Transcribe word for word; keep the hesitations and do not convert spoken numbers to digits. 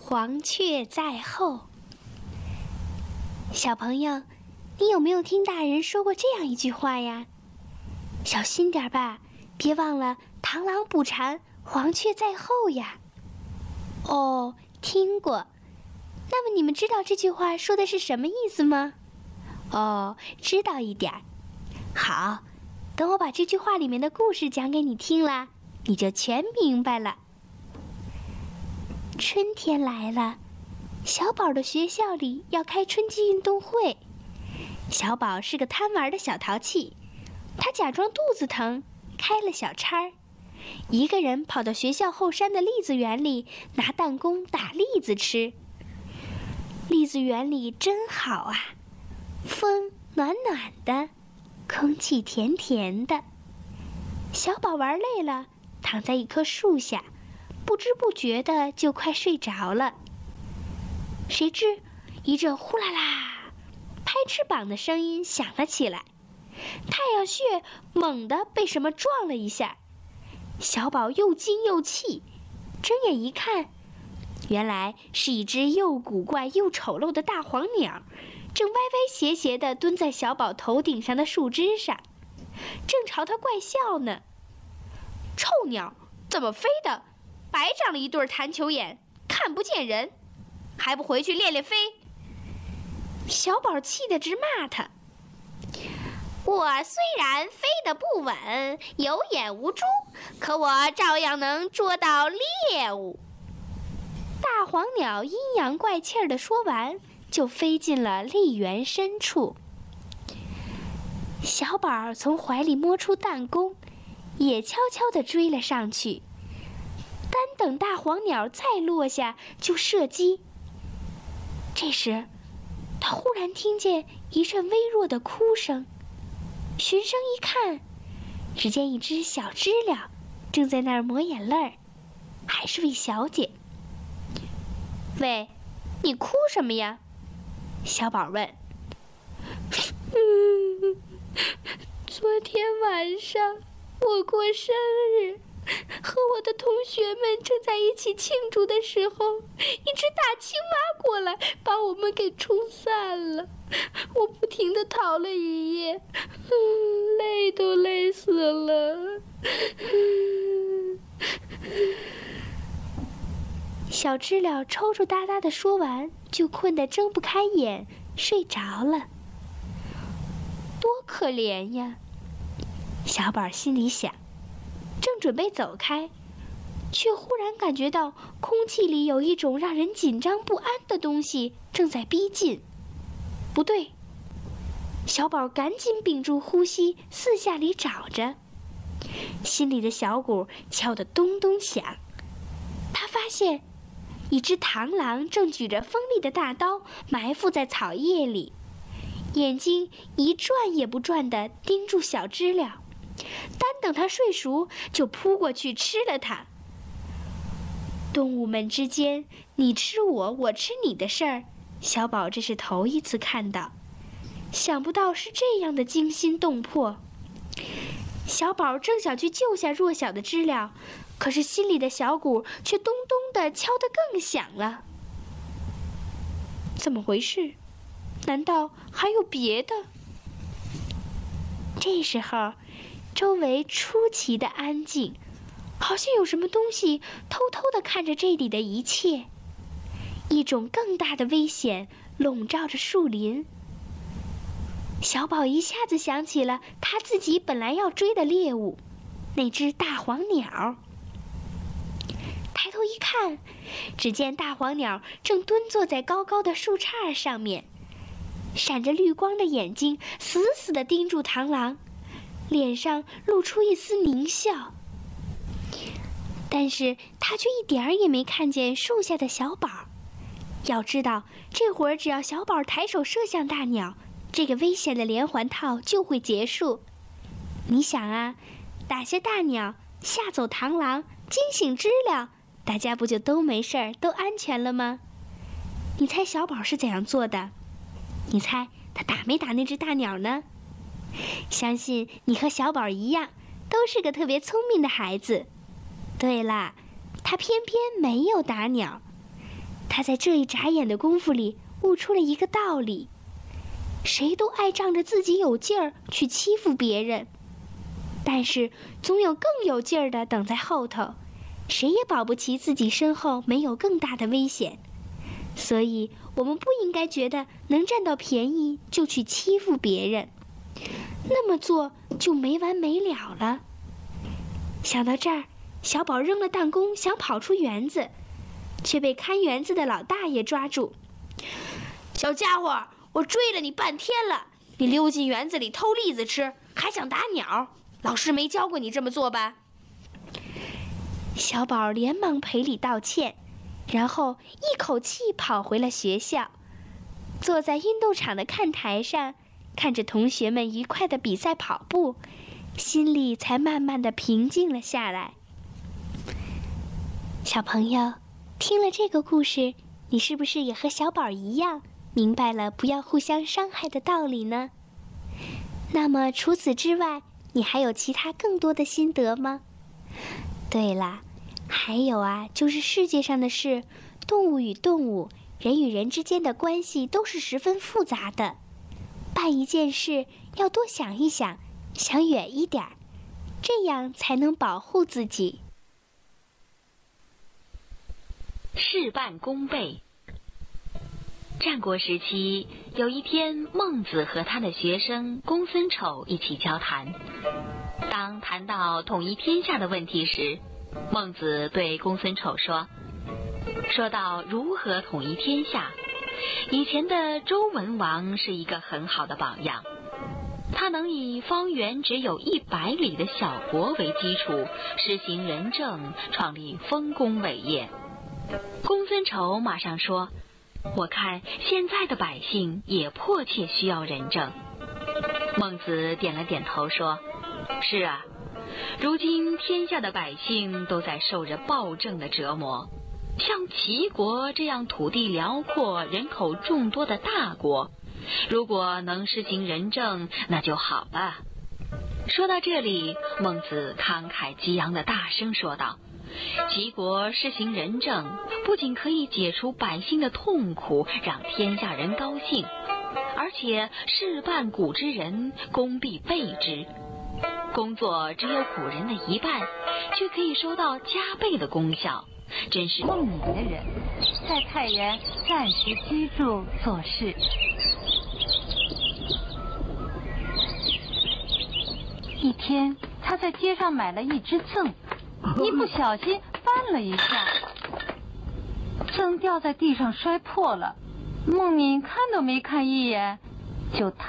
黄雀在后。小朋友，你有没有听大人说过这样一句话呀？小心点吧，别忘了螳螂捕蝉，黄雀在后呀。哦，听过。那么你们知道这句话说的是什么意思吗？哦，知道一点。好，等我把这句话里面的故事讲给你听了，你就全明白了。春天来了，小宝的学校里要开春季运动会。小宝是个贪玩的小淘气，他假装肚子疼，开了小差儿，一个人跑到学校后山的栗子园里拿弹弓打栗子吃。栗子园里真好啊，风暖暖的，空气甜甜的。小宝玩累了，躺在一棵树下，不知不觉的就快睡着了。谁知一阵呼啦啦拍翅膀的声音响了起来，太阳穴猛地被什么撞了一下，小宝又惊又气，睁眼一看，原来是一只又古怪又丑陋的大黄鸟，正歪歪斜斜地蹲在小宝头顶上的树枝上，正朝他怪笑呢。臭鸟，怎么飞的？白长了一对弹球眼，看不见人，还不回去练练飞？小宝气得直骂他。我虽然飞得不稳，有眼无珠，可我照样能捉到猎物。大黄鸟阴阳怪气儿地说完，就飞进了栗园深处。小宝从怀里摸出弹弓，也悄悄地追了上去。单等大黄鸟再落下，就射击。这时，他忽然听见一阵微弱的哭声，循声一看，只见一只小知了正在那儿抹眼泪儿，还是位小姐。喂，你哭什么呀？小宝问。嗯，昨天晚上我过生日，和我的同学们正在一起庆祝的时候，一只大青蛙过来把我们给冲散了。我不停地逃了一夜，嗯，累都累死了。小知了抽抽搭搭地说完，就困得睁不开眼，睡着了。多可怜呀！小宝心里想，正准备走开，却忽然感觉到空气里有一种让人紧张不安的东西正在逼近。不对，小宝赶紧屏住呼吸，四下里找着，心里的小鼓敲得咚咚响。他发现一只螳螂正举着锋利的大刀埋伏在草叶里，眼睛一转也不转地盯住小知了，单等它睡熟就扑过去吃了它。动物们之间你吃我我吃你的事儿，小宝这是头一次看到，想不到是这样的惊心动魄。小宝正想去救下弱小的知了，可是心里的小鼓却咚咚地敲得更响了。怎么回事？难道还有别的？这时候，周围出奇的安静，好像有什么东西偷偷地看着这里的一切。一种更大的危险笼罩着树林。小宝一下子想起了他自己本来要追的猎物，那只大黄鸟。抬头一看，只见大黄鸟正蹲坐在高高的树杈上面，闪着绿光的眼睛死死地盯住螳螂，脸上露出一丝狞笑。但是他却一点儿也没看见树下的小宝。要知道，这会儿只要小宝抬手射向大鸟，这个危险的连环套就会结束。你想啊，打下大鸟，吓走螳螂，惊醒知了，大家不就都没事儿，都安全了吗？你猜小宝是怎样做的？你猜他打没打那只大鸟呢？相信你和小宝一样，都是个特别聪明的孩子。对啦，他偏偏没有打鸟。 他在这一眨眼的功夫里悟出了一个道理：谁都爱仗着自己有劲儿去欺负别人，但是总有更有劲儿的等在后头，谁也保不齐自己身后没有更大的危险。所以我们不应该觉得能占到便宜就去欺负别人，那么做就没完没了了。想到这儿，小宝扔了弹弓，想跑出园子，却被看园子的老大爷抓住。小家伙，我追了你半天了，你溜进园子里偷栗子吃，还想打鸟，老师没教过你这么做吧？小宝连忙赔礼道歉，然后一口气跑回了学校，坐在运动场的看台上，看着同学们愉快的比赛跑步，心里才慢慢的平静了下来。小朋友，听了这个故事，你是不是也和小宝一样，明白了不要互相伤害的道理呢？那么除此之外，你还有其他更多的心得吗？对了，还有啊，就是世界上的事，动物与动物，人与人之间的关系都是十分复杂的。办一件事要多想一想，想远一点，这样才能保护自己。 事半功倍。战国时期，有一天，孟子和他的学生公孙丑一起交谈。当谈到统一天下的问题时，孟子对公孙丑说：“说到如何统一天下，以前的周文王是一个很好的榜样。他能以方圆只有一百里的小国为基础，实行仁政，创立丰功伟业。”公孙丑马上说：“我看现在的百姓也迫切需要仁政。”孟子点了点头说：“是啊，如今天下的百姓都在受着暴政的折磨，像齐国这样土地辽阔、人口众多的大国，如果能实行仁政，那就好了。”说到这里，孟子慷慨激昂地大声说道：“齐国施行仁政，不仅可以解除百姓的痛苦，让天下人高兴，而且事半谷之人，功必倍之。工作只有古人的一半，却可以收到加倍的功效，真是孟里的人在太原暂时居住做事。一天，他在街上买了一只甑，一不小心绊了一下，甑掉在地上摔破了。孟敏看都没看一眼，就